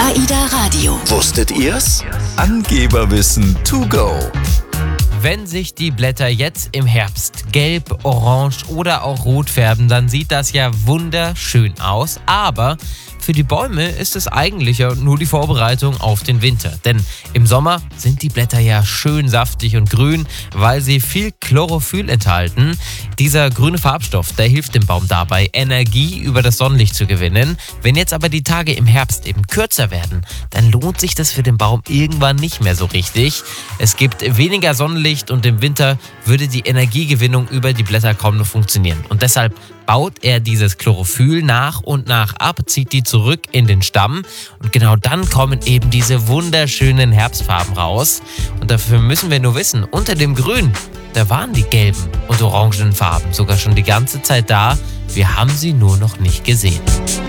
AIDA Radio. Wusstet ihr's? Angeberwissen to go. Wenn sich die Blätter jetzt im Herbst gelb, orange oder auch rot färben, dann sieht das ja wunderschön aus. Aber für die Bäume ist es eigentlich ja nur die Vorbereitung auf den Winter. Denn im Sommer sind die Blätter ja schön saftig und grün, weil sie viel Chlorophyll enthalten. Dieser grüne Farbstoff, der hilft dem Baum dabei, Energie über das Sonnenlicht zu gewinnen. Wenn jetzt aber die Tage im Herbst eben kürzer werden, dann lohnt sich das für den Baum irgendwann nicht mehr so richtig. Es gibt weniger Sonnenlicht und im Winter würde die Energiegewinnung über die Blätter kaum noch funktionieren. Und deshalb baut er dieses Chlorophyll nach und nach ab, zieht die zurück in den Stamm und genau dann kommen eben diese wunderschönen Herbstfarben raus. Und dafür müssen wir nur wissen, unter dem Grün, da waren die gelben und orangenen Farben sogar schon die ganze Zeit da. Wir haben sie nur noch nicht gesehen.